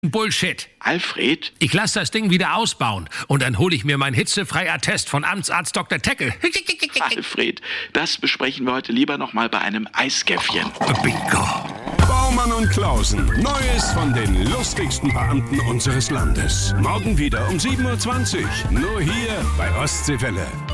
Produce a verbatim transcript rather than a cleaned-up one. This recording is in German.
Bullshit. Alfred? Ich lasse das Ding wieder ausbauen und dann hole ich mir mein hitzefrei-Attest von Amtsarzt Doktor Teckel. Alfred, das besprechen wir heute lieber noch mal bei einem Eiskäffchen. Bingo. Baumann und Klausen. Neues von den lustigsten Beamten unseres Landes. Morgen wieder um sieben Uhr zwanzig. Nur hier bei Ostseewelle.